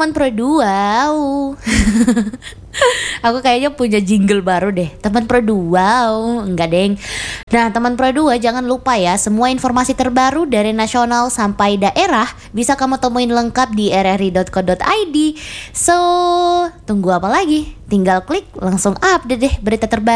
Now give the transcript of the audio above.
teman Pro 2. Wow. Aku kayaknya punya jingle baru deh. Teman Pro 2. Wow. Enggak, deng. Nah, teman Pro 2 jangan lupa ya, semua informasi terbaru dari nasional sampai daerah bisa kamu temuin lengkap di rri.co.id. So, tunggu apa lagi? Tinggal klik langsung update deh berita terbaru.